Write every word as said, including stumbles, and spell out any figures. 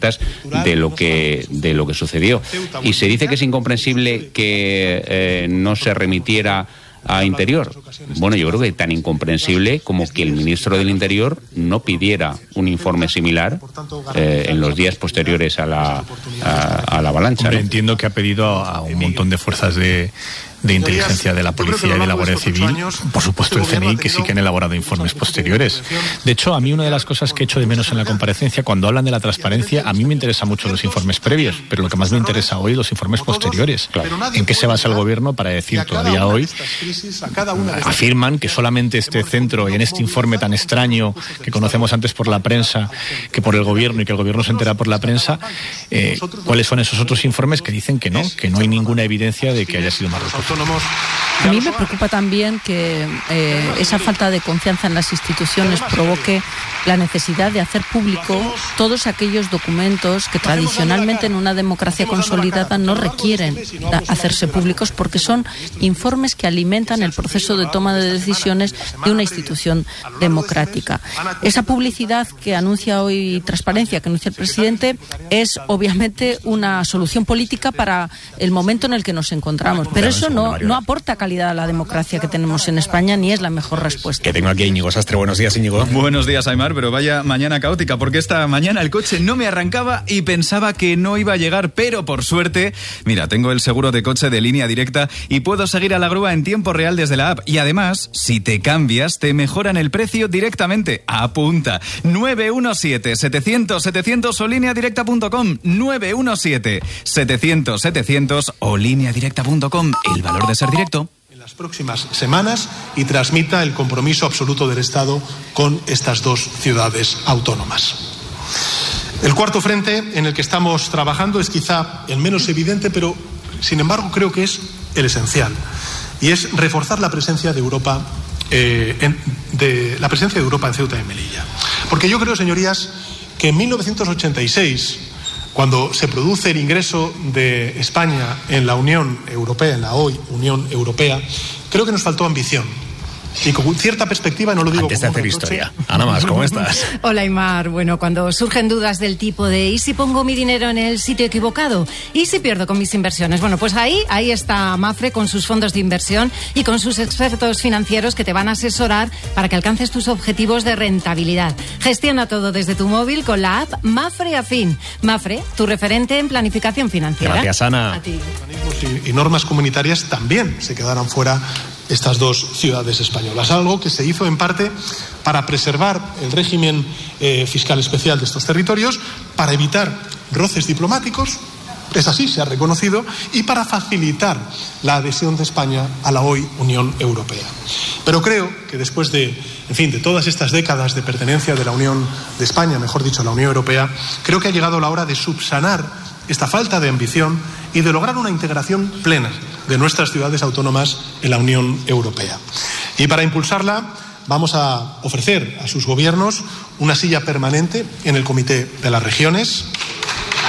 de lo que de lo que sucedió. Y se dice que es incomprensible que eh, no se remitiera a Interior. Bueno, yo creo que tan incomprensible como que el ministro del Interior no pidiera un informe similar eh, en los días posteriores a la, a, a la avalancha. Hombre, ¿no? Entiendo que ha pedido a, a un montón de fuerzas de, de inteligencia de la policía y de la Guardia Civil, por supuesto el C N I, que sí que han elaborado informes posteriores. De hecho, a mí una de las cosas que echo de menos en la comparecencia, cuando hablan de la transparencia, a mí me interesan mucho los informes previos, pero lo que más me interesa hoy, los informes posteriores. ¿En qué se basa el gobierno para decir todavía hoy? Afirman que solamente este centro y en este informe tan extraño que conocemos antes por la prensa que por el gobierno y que el gobierno se entera por la prensa, eh, ¿cuáles son esos otros informes que dicen que no, que no hay ninguna evidencia de que haya sido Marruecos? A mí me preocupa también que eh, esa falta de confianza en las instituciones provoque la necesidad de hacer público todos aquellos documentos que tradicionalmente en una democracia consolidada no requieren hacerse públicos porque son informes que alimentan el proceso de toma de decisiones de una institución democrática. Esa publicidad que anuncia hoy, transparencia que anuncia el presidente, es obviamente una solución política para el momento en el que nos encontramos, pero eso no, no aporta calidad a la democracia que tenemos en España ni es la mejor respuesta. Que tengo aquí a Íñigo Sastre. Buenos días, Íñigo. Buenos días, Aimar, pero vaya mañana caótica, porque esta mañana el coche no me arrancaba y pensaba que no iba a llegar, pero por suerte, mira, tengo el seguro de coche de Línea Directa y puedo seguir a la grúa en tiempo real desde la app. Y además, si te cambias, te mejoran el precio directamente. Apunta. nueve uno siete, setecientos, setecientos o línea directa punto com. nueve uno siete, setecientos, setecientos o línea directa punto com. El valor de ser directo. Las próximas semanas y transmita el compromiso absoluto del Estado con estas dos ciudades autónomas. El cuarto frente en el que estamos trabajando es quizá el menos evidente, pero sin embargo creo que es el esencial, y es reforzar la presencia de Europa, eh, en, de, la presencia de Europa en Ceuta y Melilla. Porque yo creo, señorías, que en mil novecientos ochenta y seis, cuando se produce el ingreso de España en la Unión Europea, en la hoy Unión Europea, creo que nos faltó ambición. Y con cierta perspectiva, no lo digo antes de hacer historia. Ana Mas, ¿cómo estás? Hola, Aimar. Bueno, cuando surgen dudas del tipo de ¿y si pongo mi dinero en el sitio equivocado? ¿Y si pierdo con mis inversiones? Bueno, pues ahí, ahí está Mapfre con sus fondos de inversión y con sus expertos financieros que te van a asesorar para que alcances tus objetivos de rentabilidad. Gestiona todo desde tu móvil con la app Mapfre Afin. Mapfre, tu referente en planificación financiera. Gracias, Ana. A ti. Y, y normas comunitarias también se quedarán fuera estas dos ciudades españolas, algo que se hizo en parte para preservar el régimen eh, fiscal especial de estos territorios, para evitar roces diplomáticos, es así, se ha reconocido, y para facilitar la adhesión de España a la hoy Unión Europea. Pero creo que después de, en fin, de todas estas décadas de pertenencia de la Unión de España, mejor dicho, a la Unión Europea, creo que ha llegado la hora de subsanar esta falta de ambición y de lograr una integración plena de nuestras ciudades autónomas en la Unión Europea. Y para impulsarla vamos a ofrecer a sus gobiernos una silla permanente en el Comité de las Regiones,